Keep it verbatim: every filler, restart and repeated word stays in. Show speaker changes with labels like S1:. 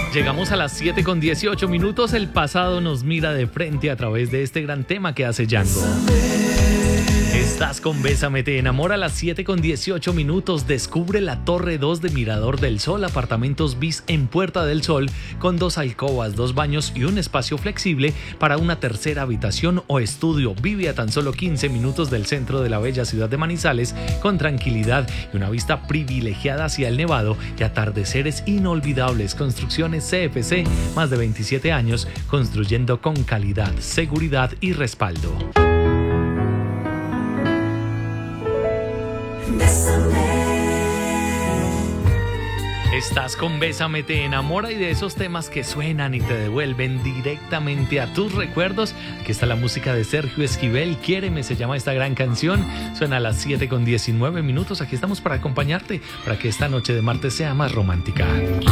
S1: Llegamos a las siete con dieciocho minutos. El pasado nos mira de frente a través de este gran tema que hace Django. Estás con Bésame Te Enamora a las siete con dieciocho minutos. Descubre la Torre dos de Mirador del Sol, apartamentos bis en Puerta del Sol, con dos alcobas, dos baños y un espacio flexible para una tercera habitación o estudio. Vive a tan solo quince minutos del centro de la bella ciudad de Manizales, con tranquilidad y una vista privilegiada hacia el Nevado y atardeceres inolvidables. Construcciones C F C, más de veintisiete años construyendo con calidad, seguridad y respaldo. Estás con Bésame Te Enamora, y de esos temas que suenan y te devuelven directamente a tus recuerdos. Aquí está la música de Sergio Esquivel, Quiéreme se llama esta gran canción. Suena a las siete con diecinueve minutos. Aquí estamos para acompañarte, para que esta noche de martes sea más romántica.